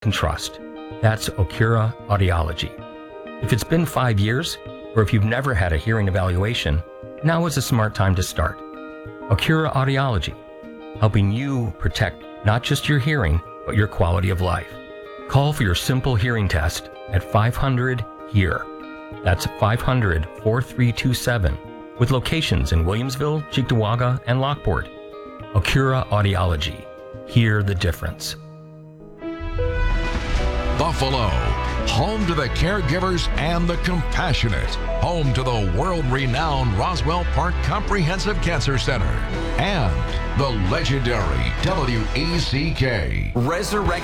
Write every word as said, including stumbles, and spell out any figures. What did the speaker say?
can trust. That's Okura Audiology. If it's been five years, or if you've never had a hearing evaluation, now is a smart time to start. Okura Audiology, helping you protect not just your hearing, but your quality of life. Call for your simple hearing test at five hundred HEAR. That's five hundred, four three two seven, with locations in Williamsville, Cheektowaga, and Lockport. Okura Audiology. Hear the difference. Buffalo, home to the caregivers and the compassionate, home to the world-renowned Roswell Park Comprehensive Cancer Center, and the legendary W E C K. Resurrection.